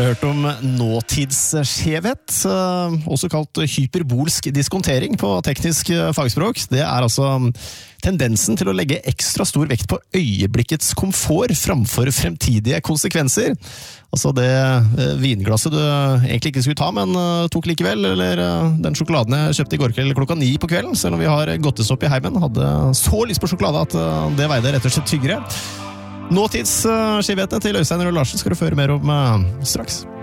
har hørt om nåtidsskjevhet, også kalt hyperbolsk diskontering på teknisk fagspråk. Det altså tendensen til å legge ekstra stor vekt på øyeblikkets komfort framfor fremtidige konsekvenser. Altså det vinglasset du egentlig ikke skulle ta, men tok likevel, eller den sjokoladen jeg kjøpte i går kveld klokka 9 på kvelden, selv om vi har godtes opp i heimen, hadde så lyst på sjokolade at det veide rett og slett tyggere. Nåtidsskjevhetene til Øystein Rød Larsen skal du føre mer om straks.